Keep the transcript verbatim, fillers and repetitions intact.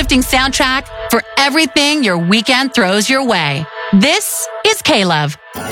uplifting soundtrack for everything your weekend throws your way. This is K-Love.